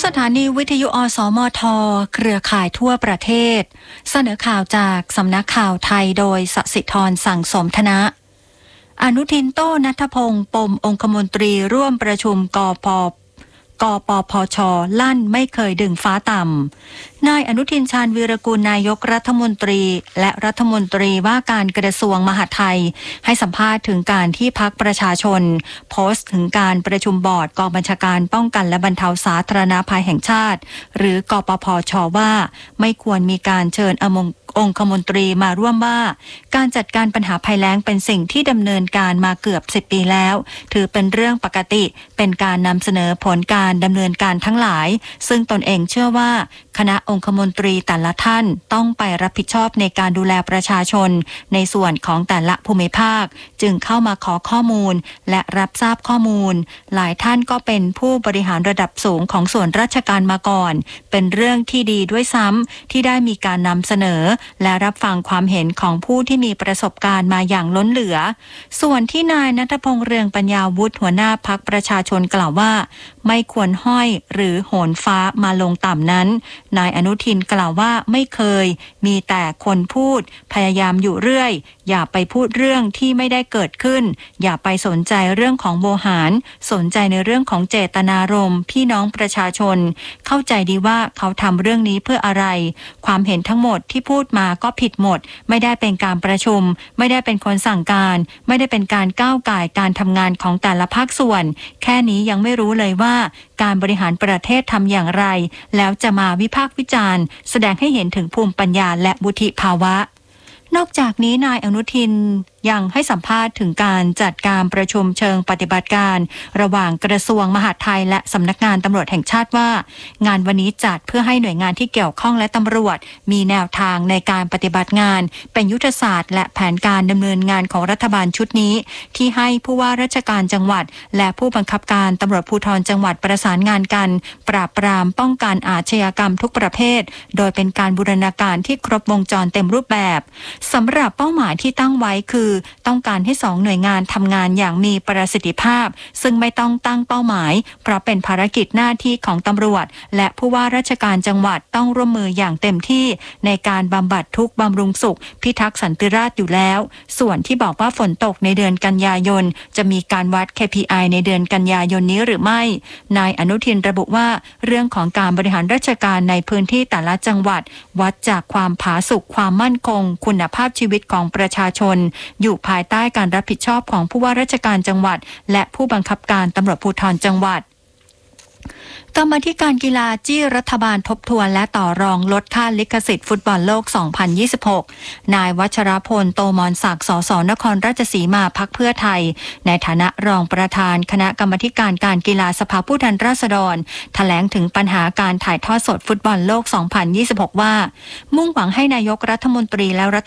ถานีวิทยุอสมทเครือข่ายทั่วประเทศเสนอข่าวจากสำนักข่าวไทยโดยสศิธรสั่งสมธนะอนุทินโต้ณัฐพงษ์ปมองคมนตรีร่วมประชุมกปปช.ลั่นไม่เคยดึงฟ้าต่ำนายอนุทินชาญวีรกูลนายกรัฐมนตรีและรัฐมนตรีว่าการกระทรวงมหาดไทยให้สัมภาษณ์ถึงการที่พรรคประชาชนโพสต์ถึงการประชุมบอร์ดกองบัญชาการป้องกันและบรรเทาสาธารณภัยแห่งชาติหรือกปปช.ว่าไม่ควรมีการเชิญองคมนตรีมาร่วมว่าการจัดการปัญหาภัยแล้งเป็นสิ่งที่ดำเนินการมาเกือบ10 ปีแล้วถือเป็นเรื่องปกติเป็นการนำเสนอผลการดำเนินการทั้งหลายซึ่งตนเองเชื่อว่าคณะองคมนตรีแต่ละท่านต้องไปรับผิดชอบในการดูแลประชาชนในส่วนของแต่ละภูมิภาคจึงเข้ามาขอข้อมูลและรับทราบข้อมูลหลายท่านก็เป็นผู้บริหารระดับสูงของส่วนราชการมาก่อนเป็นเรื่องที่ดีด้วยซ้ำที่ได้มีการนำเสนอและรับฟังความเห็นของผู้ที่มีประสบการณ์มาอย่างล้นเหลือส่วนที่นายณัฐพงษ์เรืองปัญญาวุฒิหัวหน้าพรรคประชาชนกล่าวว่าไม่ควรห้อยหรือโหนฟ้ามาลงต่ำนั้นนายอนุทินกล่าวว่าไม่เคยมีแต่คนพูดพยายามอยู่เรื่อยอย่าไปพูดเรื่องที่ไม่ได้เกิดขึ้นอย่าไปสนใจเรื่องของโวหารสนใจในเรื่องของเจตนารมณ์พี่น้องประชาชนเข้าใจดีว่าเขาทำเรื่องนี้เพื่ออะไรความเห็นทั้งหมดที่พูดมาก็ผิดหมดไม่ได้เป็นการประชุมไม่ได้เป็นคนสั่งการไม่ได้เป็นการก้าวก่ายการทำงานของแต่ละภาคส่วนแค่นี้ยังไม่รู้เลยว่าการบริหารประเทศทำอย่างไรแล้วจะมาวิพากษ์วิจารณ์แสดงให้เห็นถึงภูมิปัญญาและวุฒิภาวะนอกจากนี้นายอนุทินยังให้สัมภาษณ์ถึงการจัดการประชุมเชิงปฏิบัติการระหว่างกระทรวงมหาดไทยและสำนักงานตำรวจแห่งชาติว่างานวันนี้จัดเพื่อให้หน่วยงานที่เกี่ยวข้องและตำรวจมีแนวทางในการปฏิบัติงานเป็นยุทธศาสตร์และแผนการดำเนินงานของรัฐบาลชุดนี้ที่ให้ผู้ว่าราชการจังหวัดและผู้บังคับการตำรวจภูธรจังหวัดประสานงานกันปราบปรามป้องกันอาชญากรรมทุกประเภทโดยเป็นการบูรณาการที่ครบวงจรเต็มรูปแบบสำหรับเป้าหมายที่ตั้งไว้คือต้องการให้2 หน่วยงานทำงานอย่างมีประสิทธิภาพซึ่งไม่ต้องตั้งเป้าหมายเพราะเป็นภารกิจหน้าที่ของตำรวจและผู้ว่าราชการจังหวัดต้องร่วมมืออย่างเต็มที่ในการบำบัดทุกข์บำรุงสุขพิทักษ์สันติราษฎร์อยู่แล้วส่วนที่บอกว่าฝนตกในเดือนกันยายนจะมีการวัด KPI ในเดือนกันยายนนี้หรือไม่นายอนุทินระบุว่าเรื่องของการบริหารราชการในพื้นที่แต่ละจังหวัดวัดจากความผาสุกความมั่นคงคุณภาพชีวิตของประชาชนอยู่ภายใต้การรับผิดชอบของผู้ว่าราชการจังหวัดและผู้บังคับการตำรวจภูธรจังหวัดกรรมาธิการกีฬาจี้รัฐบาลทบทวนและต่อรองลดค่าลิขสิทธิ์ฟุตบอลโลก 2026 นายวัชรพล โตมรศักดิ์ สส นครราชสีมา พรรคเพื่อไทยในฐานะรองประธานคณะกรรมาธิการการกีฬาสภาผู้แทนราษฎรแถลงถึงปัญหาการถ่ายทอดสดฟุตบอลโลก 2026 ว่ามุ่งหวังให้นายกรัฐมนตรีและรั